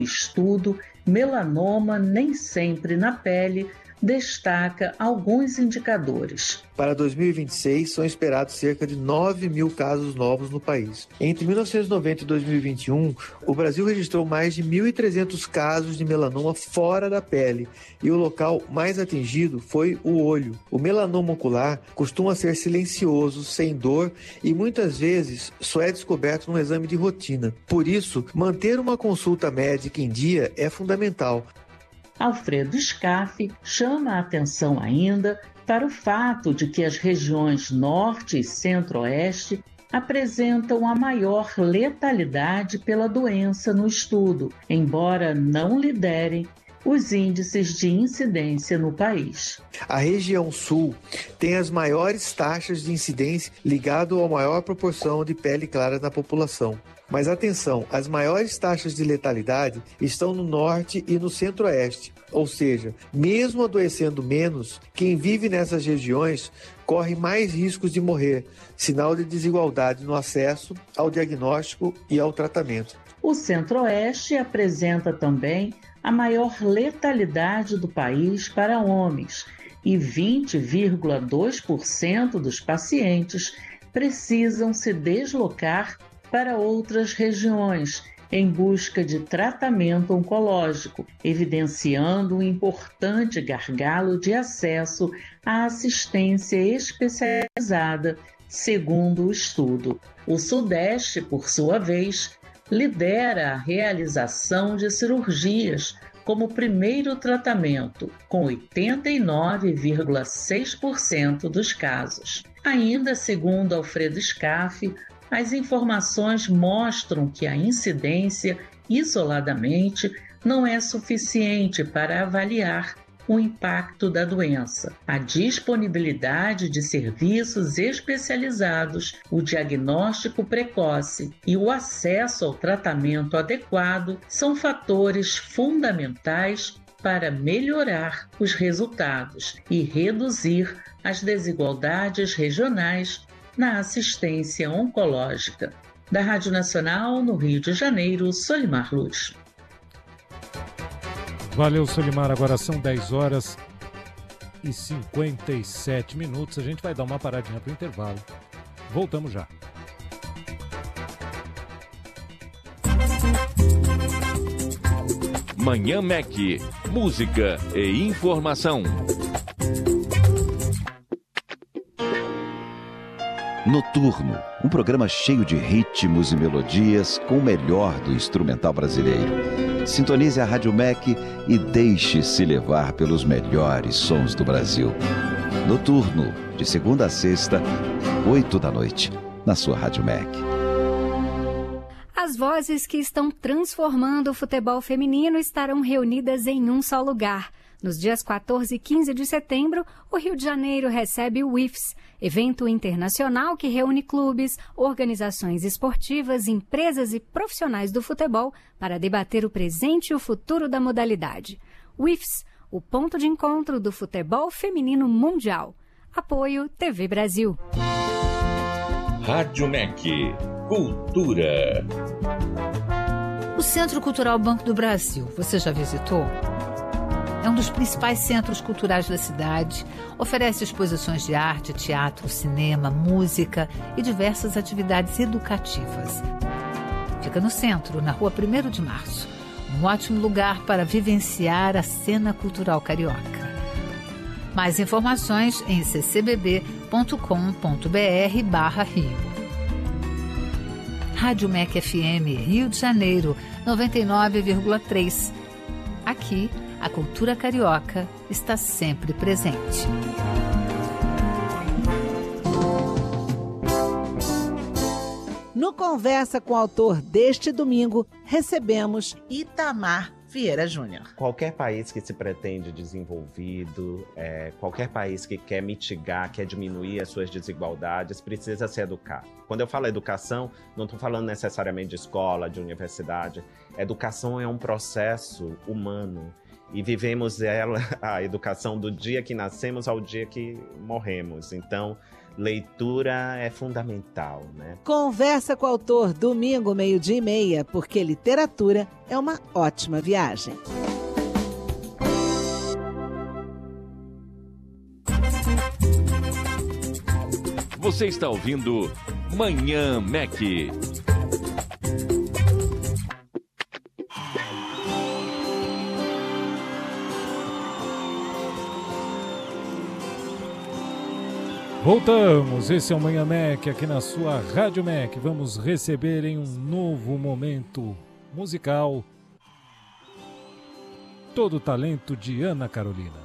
Estudo, melanoma nem sempre na pele, destaca alguns indicadores. Para 2026, são esperados cerca de 9 mil casos novos no país. Entre 1990 e 2021, o Brasil registrou mais de 1.300 casos de melanoma fora da pele, e o local mais atingido foi o olho. O melanoma ocular costuma ser silencioso, sem dor e muitas vezes só é descoberto num exame de rotina. Por isso, manter uma consulta médica em dia é fundamental. Alfredo Scaff chama a atenção ainda para o fato de que as regiões Norte e Centro-Oeste apresentam a maior letalidade pela doença no estudo, embora não liderem os índices de incidência no país. A região Sul tem as maiores taxas de incidência ligado à maior proporção de pele clara na população. Mas atenção, as maiores taxas de letalidade estão no Norte e no Centro-Oeste. Ou seja, mesmo adoecendo menos, quem vive nessas regiões corre mais riscos de morrer, sinal de desigualdade no acesso ao diagnóstico e ao tratamento. O Centro-Oeste apresenta também a maior letalidade do país para homens e 20,2% dos pacientes precisam se deslocar para outras regiões em busca de tratamento oncológico, evidenciando um importante gargalo de acesso à assistência especializada, segundo o estudo. O Sudeste, por sua vez, lidera a realização de cirurgias como primeiro tratamento, com 89,6% dos casos. Ainda segundo Alfredo Scaff, as informações mostram que a incidência, isoladamente, não é suficiente para avaliar o impacto da doença. A disponibilidade de serviços especializados, o diagnóstico precoce e o acesso ao tratamento adequado são fatores fundamentais para melhorar os resultados e reduzir as desigualdades regionais na assistência oncológica. Da Rádio Nacional, no Rio de Janeiro, Solimar Luz. Valeu, Solimar. Agora são 10 horas e 57 minutos. A gente vai dar uma paradinha para o intervalo. Voltamos já. Manhã Mac. Música e informação. Noturno, um programa cheio de ritmos e melodias com o melhor do instrumental brasileiro. Sintonize a Rádio MEC e deixe-se levar pelos melhores sons do Brasil. Noturno, de segunda a sexta, 8 da noite, na sua Rádio MEC. As vozes que estão transformando o futebol feminino estarão reunidas em um só lugar. Nos dias 14 e 15 de setembro, o Rio de Janeiro recebe o IFES, evento internacional que reúne clubes, organizações esportivas, empresas e profissionais do futebol para debater o presente e o futuro da modalidade. O IFES, o ponto de encontro do futebol feminino mundial. Apoio TV Brasil. Rádio MEC. Cultura. O Centro Cultural Banco do Brasil, você já visitou? É um dos principais centros culturais da cidade, oferece exposições de arte, teatro, cinema, música e diversas atividades educativas. Fica no centro, na rua 1º de Março, um ótimo lugar para vivenciar a cena cultural carioca. Mais informações em ccbb.com.br/Rio. Rádio MEC FM, Rio de Janeiro, 99,3. Aqui, a cultura carioca está sempre presente. No Conversa com o Autor deste domingo, recebemos Itamar Vieira Júnior. Qualquer país que se pretende desenvolvido, qualquer país que quer mitigar, quer diminuir as suas desigualdades, precisa se educar. Quando eu falo educação, não estou falando necessariamente de escola, de universidade. Educação é um processo humano. E vivemos a educação do dia que nascemos ao dia que morremos. Então, leitura é fundamental, né? Conversa com o autor, domingo, 12:30, porque literatura é uma ótima viagem. Você está ouvindo Manhã Mac. Voltamos, esse é o Manhã Mac aqui na sua Rádio Mac. Vamos receber em um novo momento musical todo o talento de Ana Carolina.